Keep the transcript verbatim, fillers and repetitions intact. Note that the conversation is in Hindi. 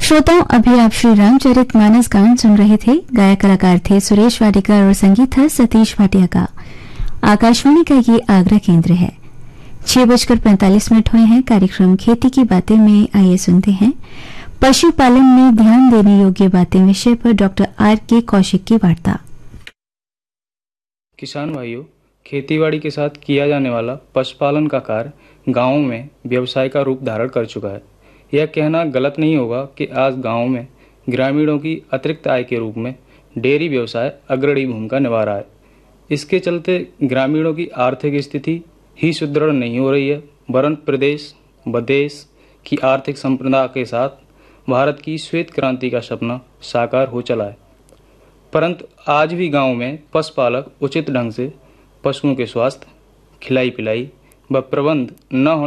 श्रोताओं, अभी आप श्री रामचरित मानस गान सुन रहे थे। गायक कलाकार थे सुरेश वाडेकर और संगीत था सतीश भाटिया का। आकाशवाणी का ये आगरा केंद्र है। छह बजकर पैंतालीस मिनट हुए हैं। कार्यक्रम खेती की बातें में आइए सुनते हैं पशुपालन में ध्यान देने योग्य बातें विषय पर डॉक्टर आर के कौशिक की वार्ता। किसान भाइयों, खेतीबाड़ी के साथ किया जाने वाला पशुपालन का कार्य गांवों में व्यवसाय का रूप धारण कर चुका है। यह कहना गलत नहीं होगा कि आज गांवों में ग्रामीणों की अतिरिक्त आय के रूप में डेयरी व्यवसाय अग्रणी भूमिका निभा रहा है। इसके चलते ग्रामीणों की आर्थिक स्थिति ही सुदृढ़ नहीं हो रही है, वरन प्रदेश व देश की आर्थिक संप्रदा के साथ भारत की श्वेत क्रांति का सपना साकार हो चला है। परंतु आज भी गांव में पशुपालक उचित ढंग से पशुओं के स्वास्थ्य, खिलाई पिलाई व प्रबंध न होने